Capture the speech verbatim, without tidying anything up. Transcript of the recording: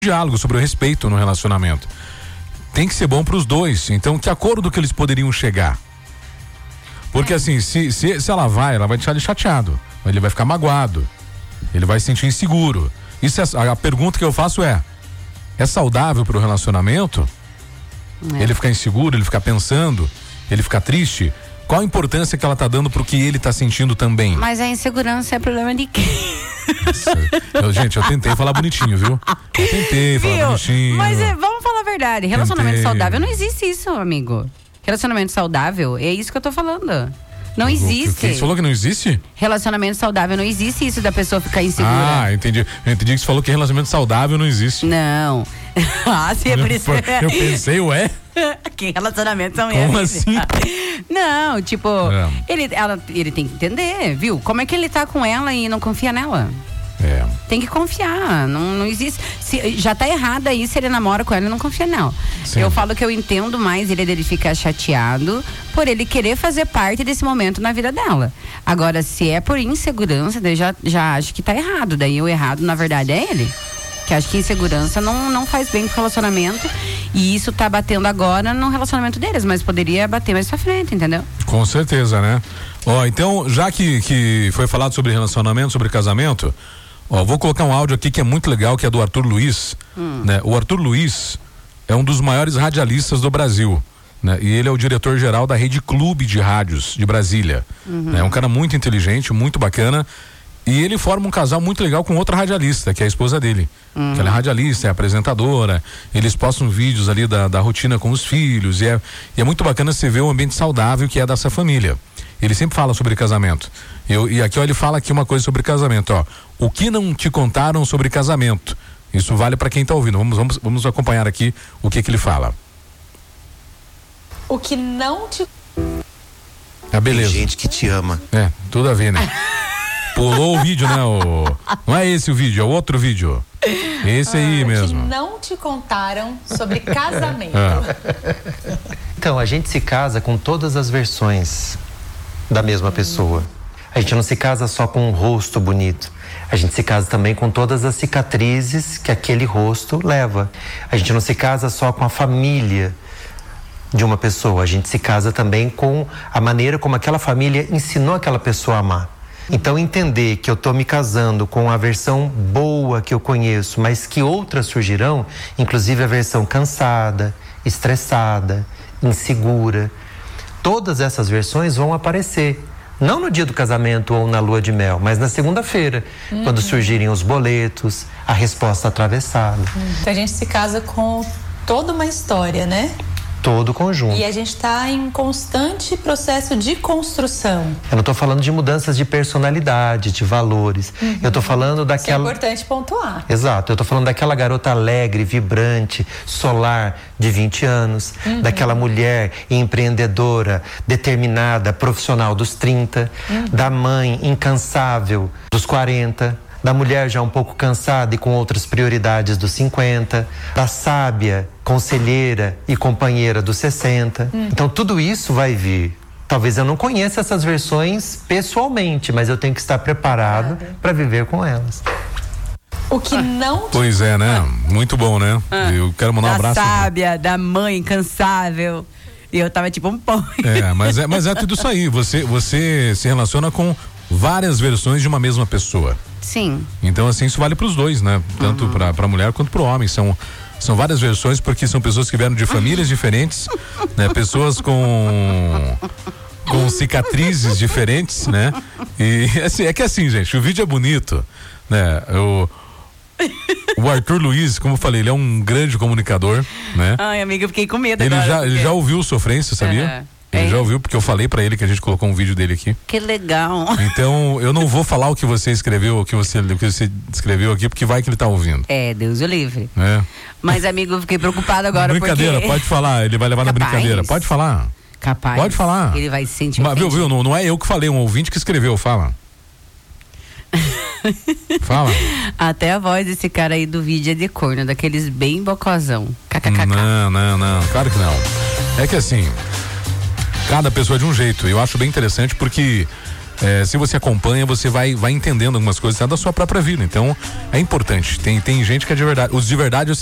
diálogo, sobre o respeito no relacionamento. Tem que ser bom para os dois. Então, que acordo que eles poderiam chegar? Porque é. assim, se, se, se ela vai, ela vai deixar ele chateado. Ele vai ficar magoado. Ele vai se sentir inseguro. Isso é, a, a pergunta que eu faço é: é saudável para o relacionamento? É. Ele ficar inseguro, ele ficar pensando, ele ficar triste? Qual a importância que ela tá dando pro que ele tá sentindo também? Mas a insegurança é problema de quem? eu, gente, eu tentei falar bonitinho, viu? Eu tentei falar viu? bonitinho. Mas é, vamos falar a verdade. Relacionamento tentei. saudável, não existe isso, amigo. Relacionamento saudável, é isso que eu tô falando. Não existe. Você falou que não existe? Relacionamento saudável, não existe isso da pessoa ficar insegura. Ah, entendi. Eu entendi que você falou que relacionamento saudável não existe. Não. ah, sim, é por isso. Eu pensei, ué? Que relacionamento são Como esses? assim? Não, tipo, é. ele, ela, ele tem que entender, viu? Como é que ele tá com ela e não confia nela? É. Tem que confiar, não, não existe. Se, já tá errado aí se ele namora com ela e não confia nela. Sim. Eu falo que eu entendo mais ele dele ficar chateado por ele querer fazer parte desse momento na vida dela. Agora, se é por insegurança, daí já, já acho que tá errado. Daí o errado, na verdade, é ele. Que acho que insegurança não, não faz bem pro relacionamento. E isso tá batendo agora no relacionamento deles, mas poderia bater mais pra frente, entendeu? Com certeza, né? Ó, então, já que, que foi falado sobre relacionamento, sobre casamento, ó, vou colocar um áudio aqui que é muito legal, que é do Arthur Luiz, hum. né? O Arthur Luiz é um dos maiores radialistas do Brasil, né? E ele é o diretor-geral da Rede Clube de Rádios de Brasília. Uhum. Né? É um cara muito inteligente, muito bacana. E ele forma um casal muito legal com outra radialista, que é a esposa dele. Uhum. Que ela é radialista, é apresentadora. Eles postam vídeos ali da, da rotina com os filhos. E é, e é muito bacana você ver o ambiente saudável que é dessa família. Ele sempre fala sobre casamento. Eu, e aqui ó, ele fala aqui uma coisa sobre casamento, ó. O que não te contaram sobre casamento? Isso vale para quem tá ouvindo. Vamos, vamos, vamos acompanhar aqui o que que ele fala. O que não te... É, beleza. Tem gente que te ama. É, tudo a ver, né? Pulou o vídeo, né? O... Não é esse o vídeo, é o outro vídeo. Esse aí ah, mesmo. Que não te contaram sobre casamento. Ah. Então, a gente se casa com todas as versões da mesma hum. pessoa. A gente não se casa só com um rosto bonito. A gente se casa também com todas as cicatrizes que aquele rosto leva. A gente não se casa só com a família de uma pessoa. A gente se casa também com a maneira como aquela família ensinou aquela pessoa a amar. Então, entender que eu estou me casando com a versão boa que eu conheço, mas que outras surgirão, inclusive a versão cansada, estressada, insegura. Todas essas versões vão aparecer. Não no dia do casamento ou na lua de mel, mas na segunda-feira, uhum. quando surgirem os boletos, a resposta atravessada. Então, a gente se casa com toda uma história, né? Todo o conjunto. E a gente está em constante processo de construção. Eu não estou falando de mudanças de personalidade, de valores. Uhum. Eu estou falando daquela... Isso é importante pontuar. Exato. Eu estou falando daquela garota alegre, vibrante, solar, de vinte anos. Uhum. Daquela mulher empreendedora, determinada, profissional dos trinta. Uhum. Da mãe incansável dos quarenta. Da mulher já um pouco cansada e com outras prioridades dos cinquenta, da sábia, conselheira e companheira dos sessenta. Hum. Então tudo isso vai vir. Talvez eu não conheça essas versões pessoalmente, mas eu tenho que estar preparado para viver com elas. O que ah. não... Pois é, né? Muito bom, né? Ah. Eu quero mandar um abraço. Da sábia, da mãe incansável. E eu tava tipo um pão. É, mas é, mas é tudo isso aí. Você, você se relaciona com várias versões de uma mesma pessoa. Sim. Então, assim, isso vale para os dois, né? Tanto uhum. para para mulher quanto para o homem. São, são várias versões, porque são pessoas que vieram de famílias diferentes, né? Pessoas com com cicatrizes diferentes, né? E assim, é que assim, gente, o vídeo é bonito, né? O, o Arthur Luiz, como eu falei, ele é um grande comunicador, né? Ai, amiga, eu fiquei com medo ele agora. Já, porque... ele já ouviu Sofrência, sabia? Uhum. Ele é. já ouviu, porque eu falei pra ele que a gente colocou um vídeo dele aqui. Que legal. Então, eu não vou falar o que você escreveu, o que você, o que você escreveu aqui, porque vai que ele tá ouvindo. É, Deus o livre. É. Mas, amigo, eu fiquei preocupado agora. Brincadeira, porque... pode falar, ele vai levar Capaz. na brincadeira. Pode falar. Capaz. Pode falar. Ele vai se sentir Mas, viu, viu, não, não é eu que falei, um ouvinte que escreveu, fala. Fala. Até a voz desse cara aí do vídeo é de corno, daqueles bem bocozão. Kkkk. Não, não, não, claro que não. É que assim, cada pessoa é de um jeito. Eu acho bem interessante porque É, se você acompanha, você vai, vai entendendo algumas coisas até da sua própria vida. Então, é importante. Tem, tem gente que é de verdade. Os de verdade, eu